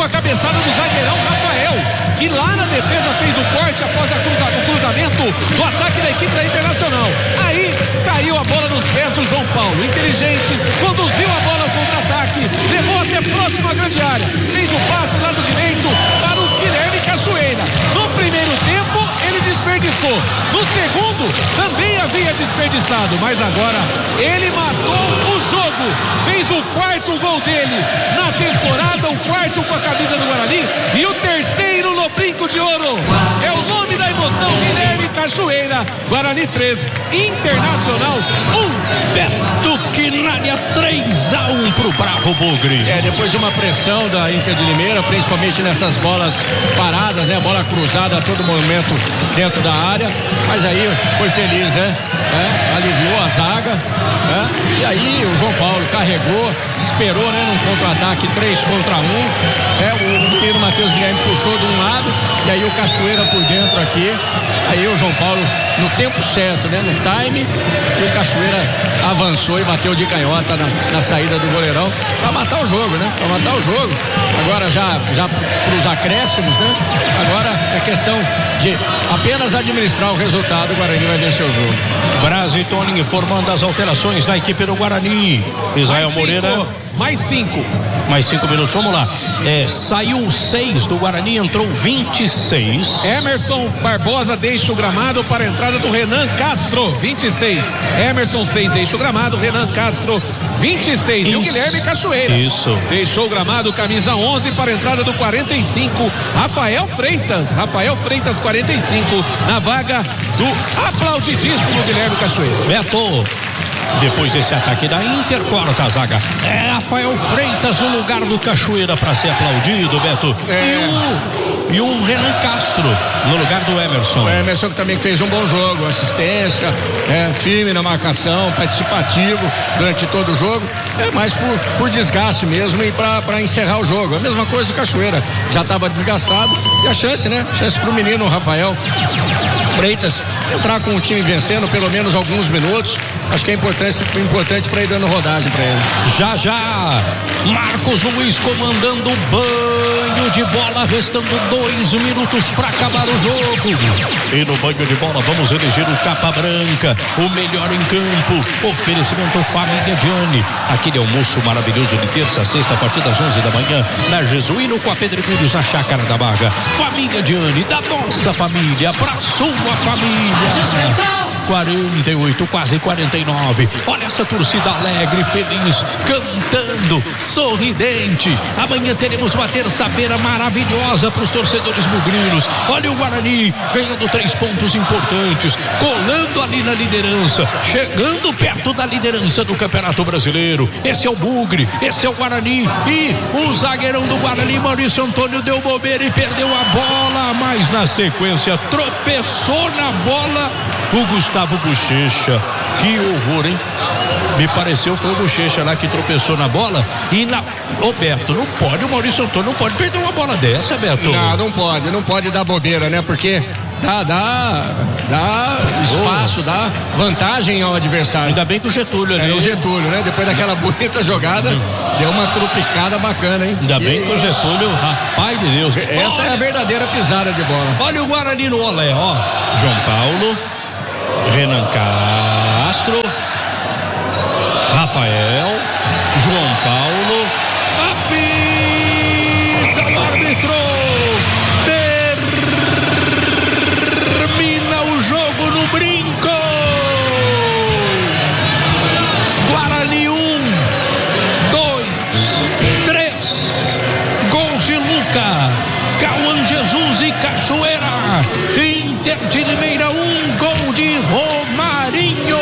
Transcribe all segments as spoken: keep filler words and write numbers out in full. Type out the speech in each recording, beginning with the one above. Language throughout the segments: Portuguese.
com a cabeçada do zagueirão Rafael, que lá na defesa fez o corte após a cruza, o cruzamento do ataque da equipe da Internacional. Aí caiu a bola nos pés do João Paulo, inteligente, conduziu a bola ao contra-ataque, levou até próximo à grande área, fez o passe lado direito para o Guilherme Cachoeira. No primeiro tempo ele desperdiçou, no segundo também havia desperdiçado, mas agora ele matou o jogo, fez o quarto gol dele na temporada, o quarto com a camisa do Guarani e o terceiro no brinco de ouro. É o nome da emoção, Guilherme Cachoeira. Guarani três, Internacional um. Beto Quinalha três a um pro Bravo Bugre. É, depois de uma pressão da Inter de Limeira, principalmente nessas bolas paradas, né? Bola cruzada a todo momento dentro da área, mas aí foi feliz, né? É, aliviou a zaga, é, e aí o João Paulo carregou, esperou, né? Num contra-ataque três contra um, é, o menino Matheus Guilherme puxou de um lado, e aí o Cachoeira por dentro aqui, aí o João Paulo no tempo certo, né? No time, e o Cachoeira avançou e bateu de canhota na, na saída do goleirão para matar o jogo, né? Para matar o jogo. Agora já, já para os acréscimos, né? Agora é questão de apenas administrar o resultado. O Guarani vai vencer o jogo. Brasil e Toninho informando as alterações da equipe do Guarani. Israel mais Moreira. Cinco, mais cinco. Mais cinco minutos, vamos lá. É, saiu seis do Guarani, entrou vinte e seis. Emerson Barbosa deixa o gramado para a entrada do Renan Castro, vinte e seis. Emerson seis deixa o gramado, Renan Castro vinte e seis. Isso. E o Guilherme Cachoeira. Isso. Deixou o gramado, camisa onze para a entrada do quarenta e cinco. Rafael Freitas. Rafael Freitas quarenta e cinco na vaga do aplaudidíssimo Guilherme Cachoeira. Beto. Depois desse ataque da Inter, corta a zaga. É Rafael Freitas no lugar do Cachoeira para ser aplaudido, Beto. É. E, o, e o Renan Castro no lugar do Emerson. O Emerson que também fez um bom jogo, assistência, é, firme na marcação, participativo durante todo o jogo. É mais por, por desgaste mesmo e para encerrar o jogo. A mesma coisa do Cachoeira, já estava desgastado. E a chance, né? Chance pro menino Rafael Freitas entrar com o time vencendo pelo menos alguns minutos. Acho que é importante importante para ir dando rodagem para ele. Já já Marcos Luiz comandando o banho de bola, restando dois minutos para acabar o jogo. E no banho de bola vamos eleger o Capa Branca, o melhor em campo. Oferecimento Família Gianni, aquele almoço maravilhoso de terça a sexta a partir das onze da manhã na Jesuíno com a Pedregulhos na Chácara da Barra. Família Gianni, da nossa família para sua família. quarenta e oito, quase quarenta e nove. Olha essa torcida alegre, feliz, cantando, sorridente. Amanhã teremos uma terça-feira maravilhosa para os torcedores bugrinos. Olha o Guarani ganhando três pontos importantes, colando ali na liderança, chegando perto da liderança do Campeonato Brasileiro. Esse é o Bugre, esse é o Guarani. E o zagueirão do Guarani, Maurício Antônio, deu bobeira e perdeu a bola, mas na sequência tropeçou na bola o Gustavo Bochecha. Que horror, hein? Me pareceu foi o Bochecha lá que tropeçou na bola. E na... Ô Beto, não pode, o Maurício Antônio não pode perder uma bola dessa, Beto. Não, não pode, não pode dar bobeira, né? Porque dá, dá, dá espaço, oh. dá vantagem ao adversário. Ainda bem que o Getúlio ali. É o Getúlio, né? Depois daquela bonita jogada, deu uma trupicada bacana, hein? Ainda bem que o Getúlio, rapaz de Deus. Essa olha, é a verdadeira pisada de bola. Olha o Guarani no olé, ó. João Paulo, Renan Castro, Rafael, João Paulo, apita o árbitro, termina o jogo no brinco. Guarani um, dois, três, gols de Luca, Cauã Jesus e Cachoeira. Inter de Limeira um, gol de Romarinho.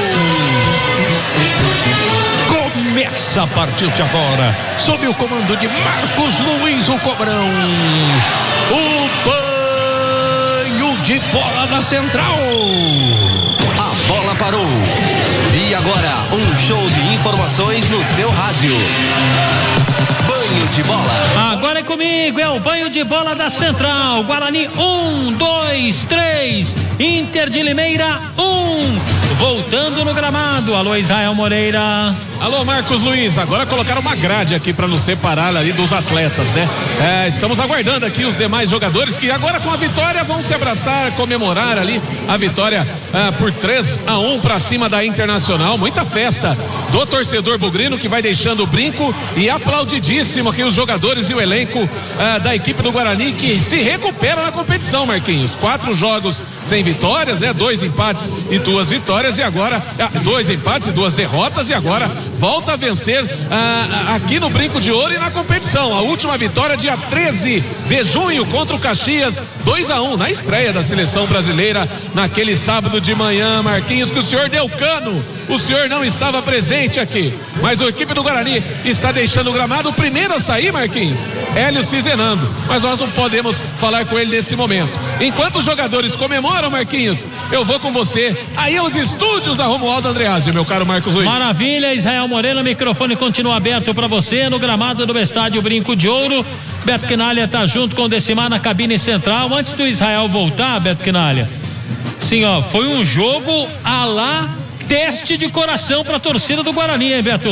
Começa a partir de agora, sob o comando de Marcos Luiz, o Cobrão, o banho de bola da Central. A bola parou. E agora, um show de informações no seu rádio. Banho de bola. Agora é comigo, é o banho de bola da Central. Guarani um, dois, três, Inter de Limeira um. voltando no gramado. Alô, Israel Moreira. Alô, Marcos Luiz. Agora colocaram uma grade aqui para nos separar ali dos atletas, né? É, estamos aguardando aqui os demais jogadores que agora com a vitória vão se abraçar, comemorar ali a vitória é, por três a um para cima da Internacional. Muita festa do torcedor bugrino que vai deixando o brinco e aplaudidíssimo aqui os jogadores e o elenco é, da equipe do Guarani que se recupera na competição, Marquinhos. Quatro jogos sem vitórias, né? Dois empates e duas vitórias e agora é, dois empates e duas derrotas e agora volta a vencer ah, aqui no Brinco de Ouro e na competição. A última vitória dia treze de junho contra o Caxias, dois a um na estreia da seleção brasileira naquele sábado de manhã, Marquinhos, que o senhor deu cano. O senhor não estava presente aqui, mas a equipe do Guarani está deixando o gramado. O primeiro a sair, Marquinhos, Hélio Cizenando, mas nós não podemos falar com ele nesse momento. Enquanto os jogadores comemoram, Marquinhos, eu vou com você aí aos estúdios da Romualdo Andreazzi, meu caro Marcos Luiz. Maravilha, Israel Moreira, o microfone continua aberto para você no gramado do estádio Brinco de Ouro. Beto Quinalha está junto com o Decimar na cabine central. Antes do Israel voltar, Beto Quinalha, sim, ó, foi um jogo à la teste de coração para a torcida do Guarani, hein, Beto?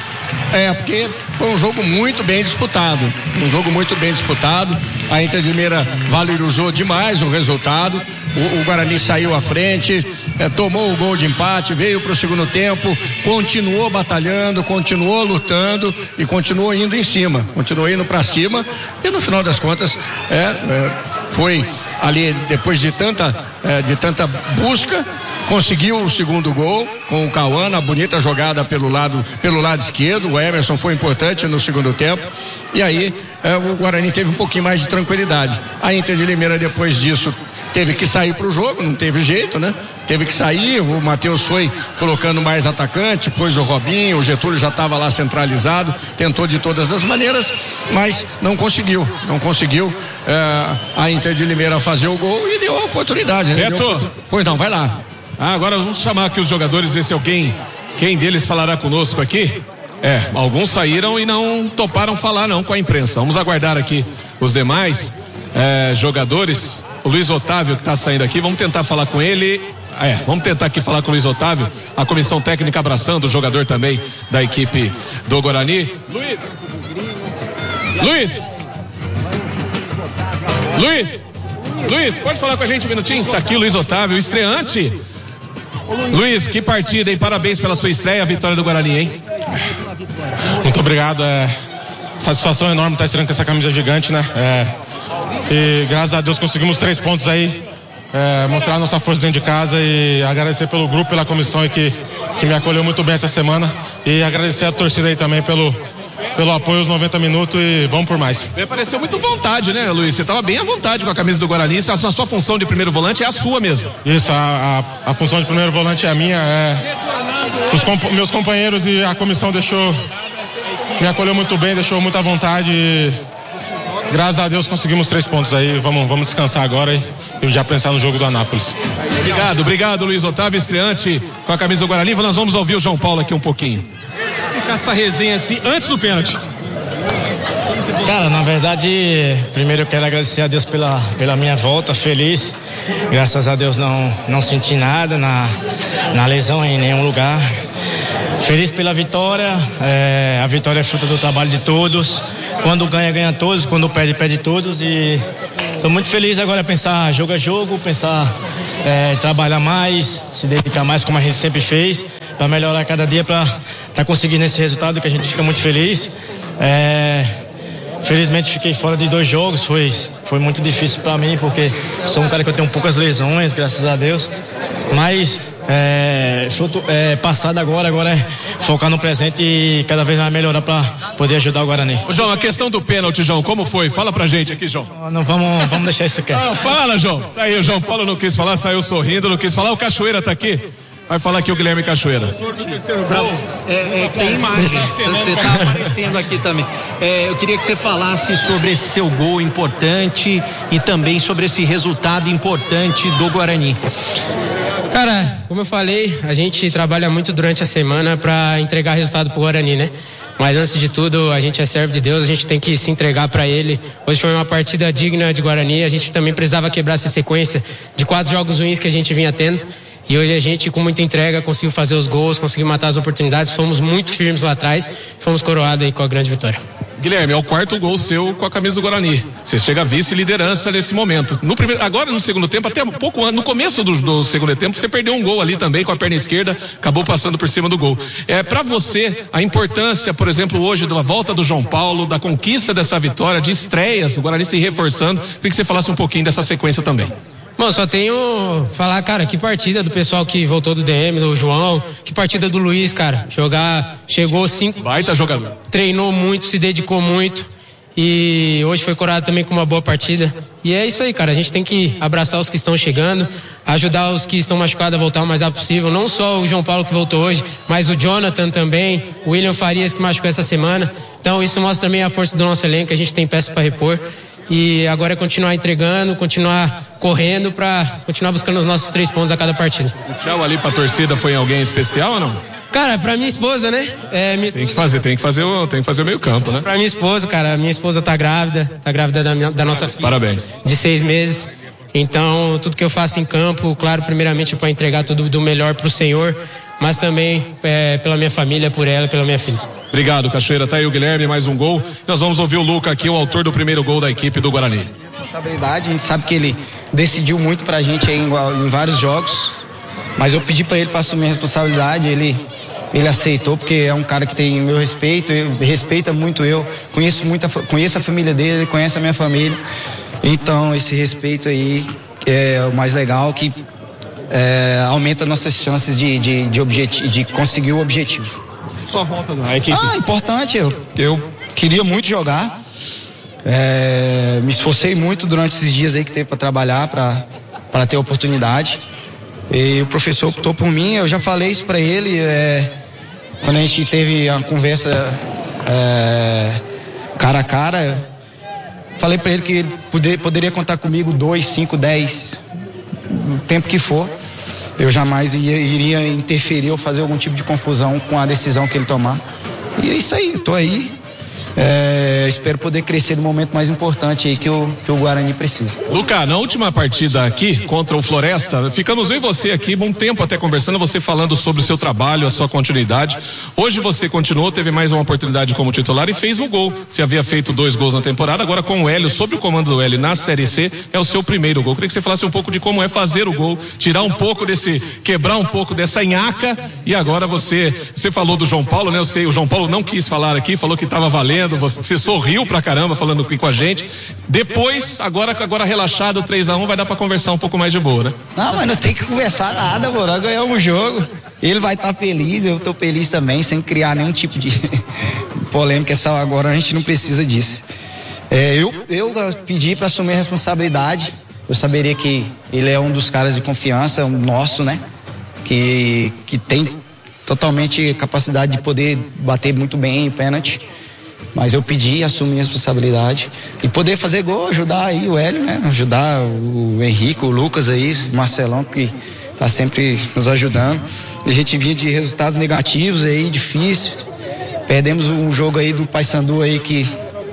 É, porque foi um jogo muito bem disputado, um jogo muito bem disputado. A Inter de Limeira valorizou demais o resultado. O, o Guarani saiu à frente, é, tomou o gol de empate, veio para o segundo tempo, continuou batalhando, continuou lutando e continuou indo em cima, continuou indo para cima e no final das contas é, é, foi ali depois de tanta, é, de tanta busca, conseguiu o segundo gol com o Cauã, na bonita jogada pelo lado, pelo lado esquerdo. O Emerson foi importante no segundo tempo e aí é, o Guarani teve um pouquinho mais de tranquilidade. A Inter de Limeira depois disso teve que sair para o jogo, não teve jeito, né? Teve que sair, o Matheus foi colocando mais atacante, pôs o Robinho, o Getúlio já estava lá centralizado, tentou de todas as maneiras, mas não conseguiu, não conseguiu é, a Inter de Limeira fazer o gol e deu a oportunidade, né? Beto! Deu... Pois não, vai lá. Ah, agora vamos chamar aqui os jogadores, ver se alguém, quem deles falará conosco aqui. É, alguns saíram e não toparam falar não com a imprensa. Vamos aguardar aqui os demais é, jogadores. O Luiz Otávio que está saindo aqui, vamos tentar falar com ele. É, vamos tentar aqui falar com o Luiz Otávio, a comissão técnica abraçando o jogador também da equipe do Guarani. Luiz! Luiz! Luiz! Luiz, pode falar com a gente um minutinho? Tá aqui o Luiz Otávio, o estreante. Luiz, que partida, hein? Parabéns pela sua estreia, a vitória do Guarani, hein? Muito obrigado, é satisfação enorme estar estreando com essa camisa gigante, né? É, e graças a Deus conseguimos três pontos aí, é, mostrar a nossa força dentro de casa e agradecer pelo grupo, pela comissão aí que, que me acolheu muito bem essa semana e agradecer a torcida aí também pelo, pelo apoio aos noventa minutos e vamos por mais. Me pareceu muito vontade, né, Luiz? Você estava bem à vontade com a camisa do Guarani. A sua função de primeiro volante é a sua mesmo. Isso, a, a, a função de primeiro volante é a minha. É, os comp- meus companheiros e a comissão deixou, me acolheu muito bem, deixou muita vontade e graças a Deus conseguimos três pontos aí. Vamos, vamos descansar agora e, e já pensar no jogo do Anápolis. Obrigado, obrigado, Luiz Otávio, estreante com a camisa do Guarani. Nós vamos ouvir o João Paulo aqui um pouquinho. Ficar essa resenha assim antes do pênalti. Cara, na verdade, primeiro eu quero agradecer a Deus pela, pela minha volta, feliz. Graças a Deus não, não senti nada na, na lesão em nenhum lugar. Feliz pela vitória, é, a vitória é fruto do trabalho de todos. Quando ganha, ganha todos, quando perde, perde todos. E estou muito feliz agora a pensar jogo a jogo, pensar é, trabalhar mais, se dedicar mais como a gente sempre fez, para melhorar cada dia, para estar tá conseguindo esse resultado que a gente fica muito feliz. É, felizmente fiquei fora de dois jogos, foi, foi muito difícil para mim, porque sou um cara que eu tenho poucas lesões, graças a Deus. Mas é, é, passado agora, agora é focar no presente e cada vez mais melhorar para poder ajudar o Guarani. Ô, João, a questão do pênalti, João, como foi? Fala pra gente aqui, João. Não, não vamos, vamos deixar isso quieto. Ah, fala, João. Tá aí, o João Paulo não quis falar, saiu sorrindo, não quis falar. O Cachoeira tá aqui. Vai falar aqui o Guilherme Cachoeira. É, é, tem imagem, você está aparecendo aqui também. É, eu queria que você falasse sobre esse seu gol importante e também sobre esse resultado importante do Guarani. Cara, como eu falei, a gente trabalha muito durante a semana para entregar resultado pro Guarani, né? Mas antes de tudo, a gente é servo de Deus, a gente tem que se entregar para Ele. Hoje foi uma partida digna de Guarani, a gente também precisava quebrar essa sequência de quatro jogos ruins que a gente vinha tendo. E hoje a gente, com muita entrega, conseguiu fazer os gols, conseguiu matar as oportunidades, fomos muito firmes lá atrás, fomos coroados aí com a grande vitória. Guilherme, é o quarto gol seu com a camisa do Guarani. Você chega a vice-liderança nesse momento. No primeiro, agora no segundo tempo, até um pouco no começo do, do segundo tempo, você perdeu um gol ali também com a perna esquerda, acabou passando por cima do gol. É, para você, a importância, por exemplo, hoje da volta do João Paulo, da conquista dessa vitória, de estreias, o Guarani se reforçando, queria que você falasse um pouquinho dessa sequência também. Bom, só tenho falar, cara, que partida do pessoal que voltou do D M, do João, que partida do Luiz, cara, jogar, chegou cinco, baita jogador, treinou muito, se dedicou muito e hoje foi coroado também com uma boa partida. E é isso aí, cara, a gente tem que abraçar os que estão chegando, ajudar os que estão machucados a voltar o mais rápido possível, não só o João Paulo que voltou hoje, mas o Jonathan também, o William Farias que machucou essa semana. Então isso mostra também a força do nosso elenco, a gente tem peça para repor. E agora é continuar entregando, continuar correndo para continuar buscando os nossos três pontos a cada partida. O tchau ali pra torcida foi em alguém especial ou não? Cara, pra minha esposa, né? É, minha... Tem que fazer, tem que fazer o, tem que fazer o meio campo, né? Pra minha esposa, cara, minha esposa tá grávida, tá grávida da, minha, da nossa filha. Parabéns. De seis meses. Então, tudo que eu faço em campo, claro, primeiramente para entregar tudo do melhor pro Senhor, mas também é, pela minha família, por ela, pela minha filha. Obrigado, Cachoeira. Tá aí o Guilherme, mais um gol. Nós vamos ouvir o Luca aqui, o autor do primeiro gol da equipe do Guarani. Responsabilidade, a gente sabe que ele decidiu muito pra gente aí em, em vários jogos, mas eu pedi pra ele para assumir a responsabilidade, ele, ele aceitou, porque é um cara que tem meu respeito, eu, respeita muito eu, conheço, muito a, conheço a família dele, ele conhece a minha família, então esse respeito aí é o mais legal, que é, aumenta nossas chances de, de, de, objeti- de conseguir o objetivo. Só volta da equipe. Ah, importante, eu, eu queria muito jogar, é, me esforcei muito durante esses dias aí que teve para trabalhar, para ter oportunidade, e o professor optou por mim. Eu já falei isso para ele, é, quando a gente teve a conversa é, cara a cara, falei para ele que ele poder, poderia contar comigo dois, cinco, dez, o tempo que for. Eu jamais ia, iria interferir ou fazer algum tipo de confusão com a decisão que ele tomar. E é isso aí, estou aí. É, espero poder crescer no momento mais importante aí que o, que o Guarani precisa. Luca, na última partida aqui contra o Floresta, ficamos eu e você aqui bom tempo até conversando, você falando sobre o seu trabalho, a sua continuidade. Hoje você continuou, teve mais uma oportunidade como titular e fez um gol. Você havia feito dois gols na temporada, agora com o Hélio, sob o comando do Hélio na Série C, é o seu primeiro gol. Queria que você falasse um pouco de como é fazer o gol, tirar um pouco desse, quebrar um pouco dessa nhaca, e agora você, você falou do João Paulo, né? Eu sei, o João Paulo não quis falar aqui, falou que estava valendo. Você sorriu pra caramba falando aqui com a gente. Depois, agora, agora relaxado, três a um, vai dar pra conversar um pouco mais de boa, né? Não, mas não tem que conversar nada, mano. Nós ganhamos o jogo. Ele vai estar tá feliz, eu tô feliz também, sem criar nenhum tipo de polêmica. Essa agora a gente não precisa disso. É, eu, eu pedi pra assumir a responsabilidade. Eu saberia que ele é um dos caras de confiança, um nosso, né? Que, que tem totalmente capacidade de poder bater muito bem em pênalti. Mas eu pedi, assumi a responsabilidade e poder fazer gol, ajudar aí o Hélio, né? Ajudar o Henrique, o Lucas aí, o Marcelão, que tá sempre nos ajudando. A gente vinha de resultados negativos aí, difícil. Perdemos um jogo aí do Paysandu aí que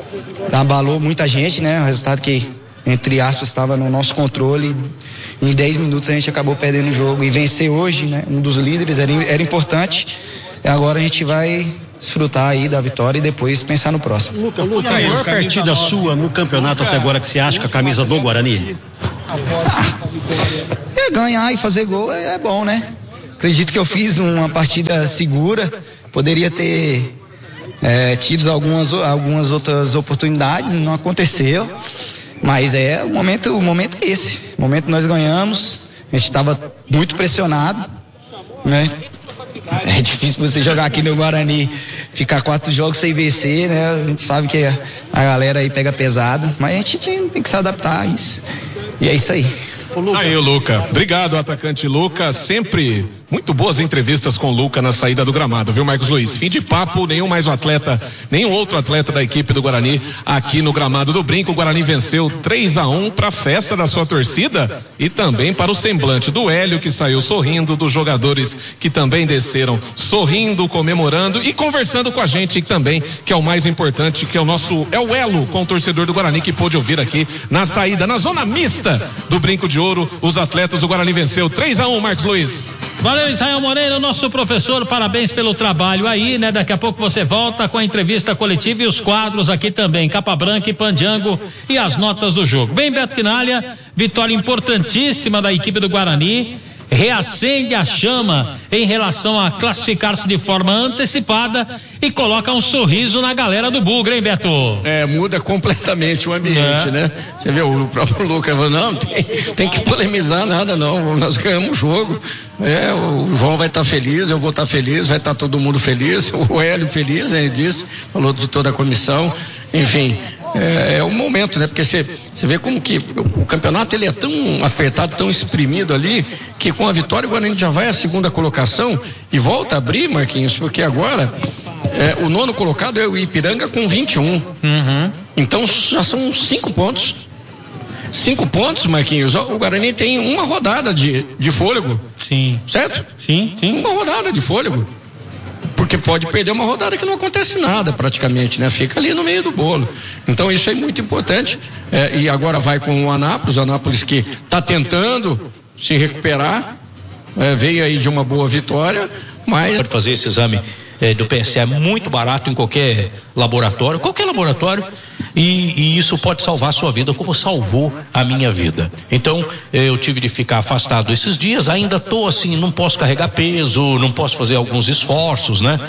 abalou muita gente, né? Um resultado que, entre aspas, estava no nosso controle. Em dez minutos a gente acabou perdendo o jogo. E vencer hoje, né? Um dos líderes era, era importante. E agora a gente vai desfrutar aí da vitória e depois pensar no próximo. Luca, Luca, a maior partida sua no campeonato até agora que você acha com a camisa do Guarani? Ah, é ganhar e fazer gol é, é bom, né? Acredito que eu fiz uma partida segura, poderia ter é, tido algumas, algumas outras oportunidades, não aconteceu, mas é o momento, o momento é esse, o momento nós ganhamos, a gente estava muito pressionado, né? É difícil você jogar aqui no Guarani, ficar quatro jogos sem vencer, né? A gente sabe que a, a galera aí pega pesado, mas a gente tem, tem que se adaptar a isso. E é isso aí. Aí o Luca, obrigado atacante Luca, sempre Muito boas entrevistas com o Luca na saída do gramado, viu, Marcos Luiz? Fim de papo, nenhum mais um atleta, nenhum outro atleta da equipe do Guarani aqui no gramado do Brinco. O Guarani venceu três a um para a festa da sua torcida e também para o semblante do Hélio, que saiu sorrindo, dos jogadores que também desceram sorrindo, comemorando e conversando com a gente também, que é o mais importante, que é o nosso, é o elo com o torcedor do Guarani, que pôde ouvir aqui na saída, na zona mista do Brinco de Ouro. Os atletas do Guarani venceu três a um, Marcos Luiz. Valeu, Israel Moreira, nosso professor, parabéns pelo trabalho aí, né? Daqui a pouco você volta com a entrevista coletiva e os quadros aqui também, Capa Branca e Pandiango e as notas do jogo. Bem, Beto Quinalha, vitória importantíssima da equipe do Guarani, reacende a chama em relação a classificar-se de forma antecipada e coloca um sorriso na galera do Bugre, hein, Beto? É, muda completamente o ambiente, é. né? Você vê, o próprio Lucas falou, não, tem, tem que polemizar nada não, nós ganhamos o jogo, é, o João vai estar tá feliz, eu vou estar tá feliz, vai estar tá todo mundo feliz, o Hélio feliz, ele disse, falou de toda a comissão, enfim, é, é o momento, né? Porque você vê como que o, o campeonato ele é tão apertado, tão exprimido ali, que com a vitória o Guarani já vai à segunda colocação e volta a abrir, Marquinhos, porque agora é, o nono colocado é o Ipiranga com vinte e um. Uhum. Então já são cinco pontos. Cinco pontos, Marquinhos. O Guarani tem uma rodada de, de fôlego. Sim. Certo? Sim, sim. Uma rodada de fôlego. Porque pode perder uma rodada que não acontece nada praticamente, né? Fica ali no meio do bolo. Então isso é muito importante. É, e agora vai com o Anápolis, o Anápolis que está tentando se recuperar, é, veio aí de uma boa vitória, mas... Pode fazer esse exame é, do P S A muito barato em qualquer laboratório, qualquer laboratório, e, e isso pode salvar a sua vida, como salvou a minha vida. Então, eu tive de ficar afastado esses dias, ainda estou assim, não posso carregar peso, não posso fazer alguns esforços, né?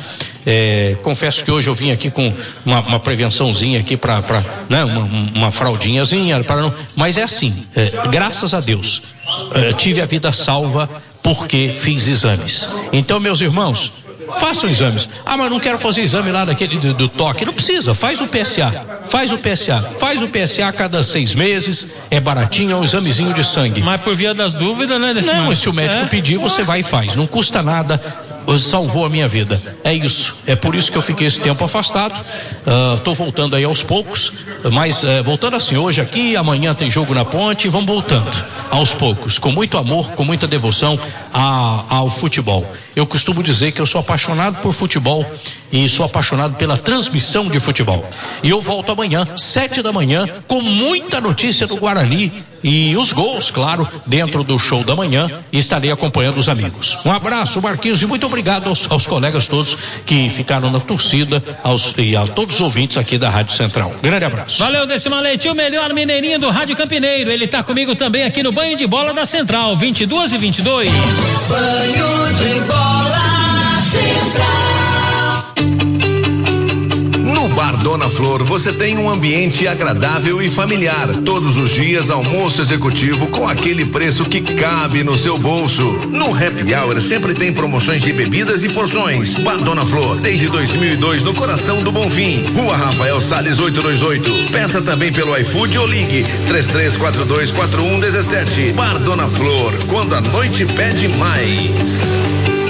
É, confesso que hoje eu vim aqui com uma, uma prevençãozinha aqui para, né? Uma, uma fraldinhazinha, para não, mas é assim, é, graças a Deus, é, tive a vida salva porque fiz exames. Então, meus irmãos, façam exames. Ah, mas não quero fazer exame lá daquele do, do toque. Não precisa, faz o P S A. Faz o P S A. Faz o P S A a cada seis meses. É baratinho, é um examezinho de sangue. Mas por via das dúvidas, né? Não, mas se o médico é? pedir, você vai e faz. Não custa nada. Salvou a minha vida. É isso. É por isso que eu fiquei esse tempo afastado. Estou uh, voltando aí aos poucos. Mas uh, voltando assim, hoje aqui, amanhã tem jogo na Ponte e vamos voltando aos poucos, com muito amor, com muita devoção a, ao futebol. Eu costumo dizer que eu sou apaixonado por futebol e sou apaixonado pela transmissão de futebol. E eu volto amanhã, sete da manhã, com muita notícia do Guarani e os gols, claro, dentro do show da manhã, e estarei acompanhando os amigos. Um abraço, Marquinhos, e muito obrigado aos, aos colegas todos que ficaram na torcida, aos, e a todos os ouvintes aqui da Rádio Central. Grande abraço. Valeu, Decima Leite, o melhor mineirinho do Rádio Campineiro. Ele está comigo também aqui no Banho de Bola da Central, vinte e duas e vinte e dois. Banho de Bola Central. No Bar Dona Flor você tem um ambiente agradável e familiar. Todos os dias almoço executivo com aquele preço que cabe no seu bolso. No Happy Hour sempre tem promoções de bebidas e porções. Bar Dona Flor, desde dois mil e dois no coração do Bonfim. Rua Rafael Salles oitocentos e vinte e oito. Peça também pelo iFood ou ligue três três quatro dois quatro um um sete. Bar Dona Flor, quando a noite pede mais.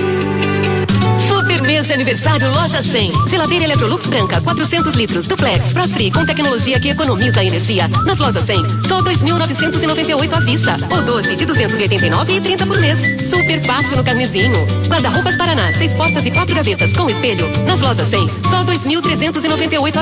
Super mês de aniversário Loja cem. Geladeira Electrolux branca, quatrocentos litros, duplex, Frost Free com tecnologia que economiza energia. Nas Lojas cem, só dois mil novecentos e noventa e oito à vista. Ou doze de duzentos e oitenta e nove e trinta por mês. Super fácil no carnezinho. Guarda-roupas Paraná, seis portas e quatro gavetas com espelho. Nas Lojas cem, só dois mil trezentos e noventa e oito à